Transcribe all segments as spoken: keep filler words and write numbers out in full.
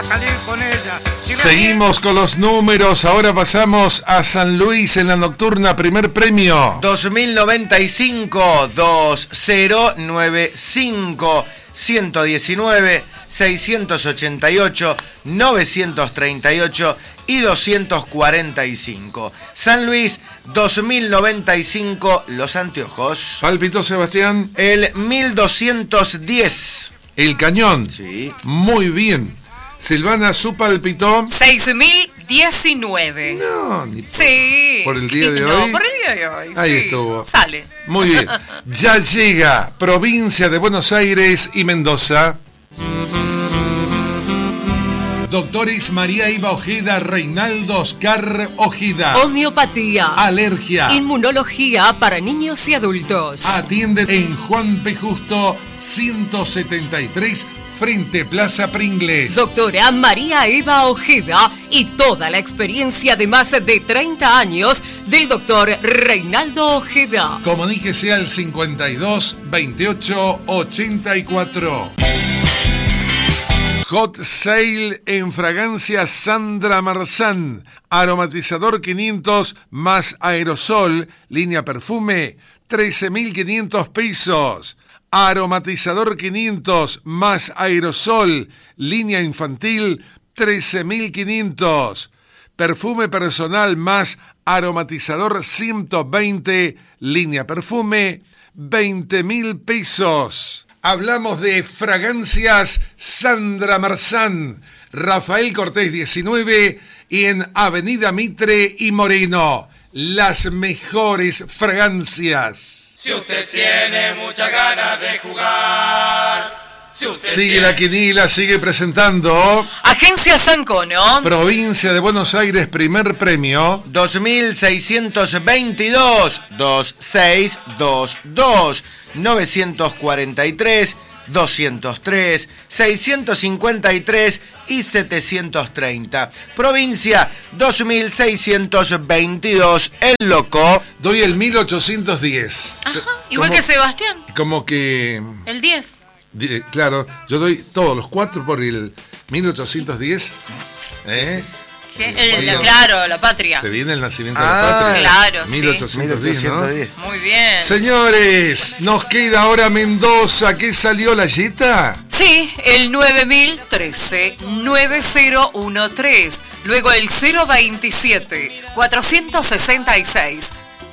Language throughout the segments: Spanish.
a salir con ella. Si Seguimos con los números. Ahora pasamos a San Luis en la nocturna. Primer premio. dos mil noventa y cinco, dos cero nueve cinco, ciento diecinueve, seiscientos ochenta y ocho, novecientos treinta y ocho y doscientos cuarenta y cinco. San Luis, dos mil noventa y cinco, los anteojos. Palpito, Sebastián. El mil doscientos diez. El cañón. Sí. Muy bien. Silvana, su palpito. seis mil diecinueve. No, ni por, Sí. por el día de no, hoy. por el día de hoy. Ahí sí. estuvo. Sale. Muy bien. Ya llega provincia de Buenos Aires y Mendoza. Doctores María Iva Ojeda, Reinaldo Oscar Ojeda. Homeopatía. Alergia. Inmunología para niños y adultos. Atiende en Juan P. Justo ciento setenta y tres, frente Plaza Pringles. Doctora María Eva Ojeda y toda la experiencia de más de treinta años del doctor Reinaldo Ojeda. Comuníquese al cincuenta y dos, veintiocho, ochenta y cuatro. Hot Sale en fragancias Sandra Marzán. Aromatizador quinientos más aerosol, línea perfume, trece mil quinientos pesos. Aromatizador quinientos más aerosol, línea infantil, trece mil quinientos. Perfume personal más aromatizador ciento veinte, línea perfume, veinte mil pesos. Hablamos de fragancias Sandra Marzán, Rafael Cortés diecinueve y en Avenida Mitre y Moreno. Las mejores fragancias. Si usted tiene muchas ganas de jugar. Si usted sigue tiene... la quinila, sigue presentando. Agencia Sancono. Provincia de Buenos Aires, primer premio. dos mil seiscientos veintidós, dos seis dos dos. novecientos cuarenta y tres, doscientos tres, seiscientos cincuenta y tres y setecientos treinta. Provincia, dos mil seiscientos veintidós, El Loco. Doy el mil ochocientos diez. Ajá, igual como, que Sebastián. Como que... El diez. Eh, claro, yo doy todos los cuatro por el mil ochocientos diez. ¿Eh? ¿Qué? El, la, claro, la patria. Se viene el nacimiento ah, de la patria. Claro, mil ochocientos diez, sí. ¿no? Muy bien. Señores, nos queda ahora Mendoza. ¿Qué salió la yeta? Sí, el nueve mil trece, nueve cero uno tres. Luego el cero veintisiete, cuatrocientos sesenta y seis.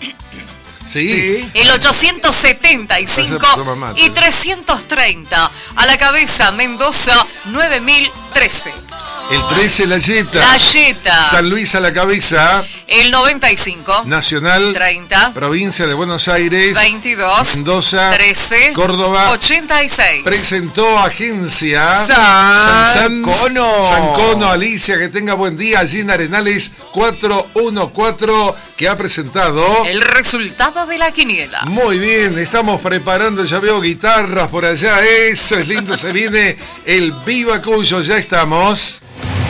Sí. sí. El ochocientos setenta y cinco y trescientos treinta. A la cabeza, Mendoza, nueve mil trece. El trece, la yeta. La yeta. San Luis a la cabeza. El noventa y cinco. Nacional. treinta. Provincia de Buenos Aires. veintidós. Mendoza. trece. Córdoba. ochenta y seis. Presentó agencia. San Cono. San Cono, Alicia, que tenga buen día. Allí en Arenales cuatrocientos catorce, que ha presentado el resultado de la quiniela. Muy bien, estamos preparando, ya veo guitarras por allá. Eso es lindo, se viene el Viva Cuyo, ya estamos.